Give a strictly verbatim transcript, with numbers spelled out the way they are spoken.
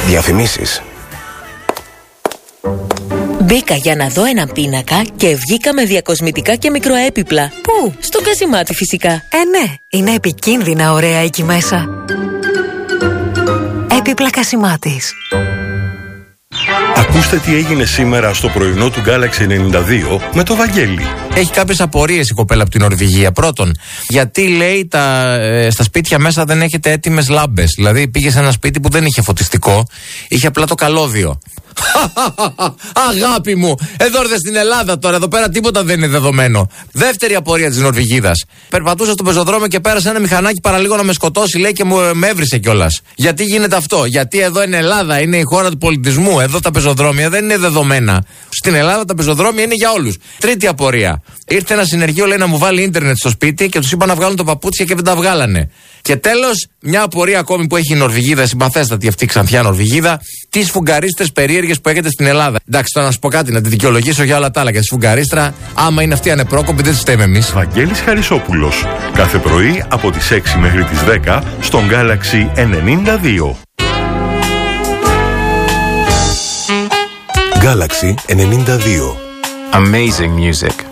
Διαφημίσεις. Μπήκα για να δω έναν πίνακα και βγήκα με διακοσμητικά και μικροέπιπλα. Πού? Στο Κασιμάτι φυσικά. Ε, ναι, είναι επικίνδυνα ωραία εκεί μέσα. Έπιπλα Κασιμάτης. Ακούστε τι έγινε σήμερα στο πρωινό του Galaxy ενενήντα δύο με το Βαγγέλη. Έχει κάποιες απορίες η κοπέλα από την Νορβηγία. Πρώτον, γιατί λέει τα, ε, στα σπίτια μέσα δεν έχετε έτοιμες λάμπες. Δηλαδή πήγε σε ένα σπίτι που δεν είχε φωτιστικό, είχε απλά το καλώδιο. Αγάπη μου, εδώ ήρθε στην Ελλάδα τώρα, εδώ πέρα τίποτα δεν είναι δεδομένο. Δεύτερη απορία της Νορβηγίδας. Περπατούσα στο πεζοδρόμιο και πέρασε ένα μηχανάκι παραλίγο να με σκοτώσει, λέει, και μου με έβρισε κιόλας. Γιατί γίνεται αυτό? Γιατί εδώ είναι Ελλάδα, είναι η χώρα του πολιτισμού. Εδώ τα πεζοδρόμια δεν είναι δεδομένα. Στην Ελλάδα τα πεζοδρόμια είναι για όλους. Τρίτη απορία. Ήρθε ένα συνεργείο, λέει, να μου βάλει ίντερνετ στο σπίτι και τους είπα να βγάλουν τα παπούτσια και δεν τα βγάλανε. Και τέλος, μια απορία ακόμη που έχει η Νορβηγίδα, συμπαθέστατη αυτή η ξανθιά Νορβηγίδα, τις φουγγαρίστρες περίεργες που έχετε στην Ελλάδα. Εντάξει, τώρα να σου πω κάτι, να τη δικαιολογήσω για όλα τα άλλα. Και τη φουγγαρίστρα, άμα είναι αυτή ανεπρόκοπη, δεν τη φταίμε εμείς. Βαγγέλης Χαρισόπουλος. Κάθε πρωί από τις έξι μέχρι τις δέκα στον Galaxy ενενήντα δύο. Galaxy ενενήντα δύο. Amazing music.